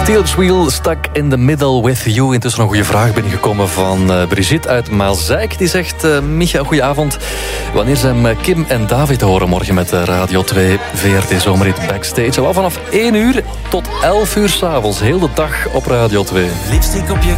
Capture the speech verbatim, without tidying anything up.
Steelers Wheel, stuck in the middle with you. Intussen een goede vraag binnengekomen van uh, Brigitte uit Maasdijk. Die zegt, uh, Micha, goedenavond. Wanneer zijn uh, Kim en David te horen morgen met uh, Radio twee V R T Zomerhit Backstage? Wel vanaf één uur tot elf uur 's avonds. Heel de dag op Radio twee. Lipstick op je